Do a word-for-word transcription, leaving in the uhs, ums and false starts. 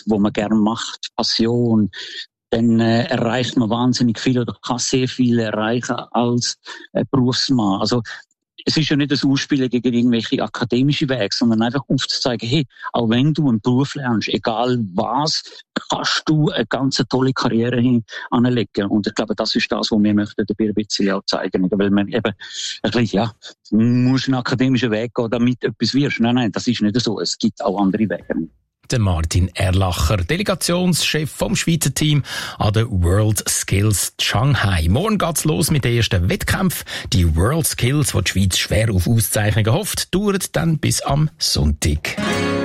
was man gerne macht, Passion, dann äh, erreicht man wahnsinnig viel oder kann sehr viel erreichen als äh, Berufsmann. Also es ist ja nicht das Ausspielen gegen irgendwelche akademische Wege, sondern einfach aufzuzeigen, hey, auch wenn du einen Beruf lernst, egal was, kannst du eine ganz tolle Karriere hin anlegen. Und ich glaube, das ist das, was wir möchten dabei ein bisschen auch zeigen. Weil man eben, ein bisschen, ja, du musst einen akademischen Weg gehen, damit du etwas wirst. Nein, nein, das ist nicht so. Es gibt auch andere Wege. Der Martin Erlacher, Delegationschef vom Schweizer Team an der World Skills Shanghai. Morgen geht's los mit den ersten Wettkämpfen. Die World Skills, die die Schweiz schwer auf Auszeichnungen hofft, dauert dann bis am Sonntag.